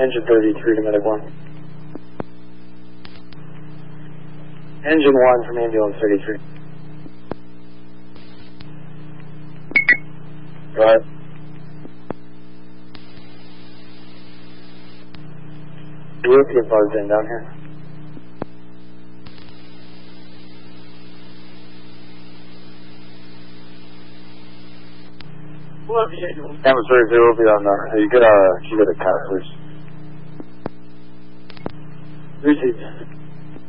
Engine 33 to Medic 1. Engine 1 from Ambulance 33. Go ahead. You have to get buzzed in down here. Ambulance 33 will be on you get a cat, please. Received.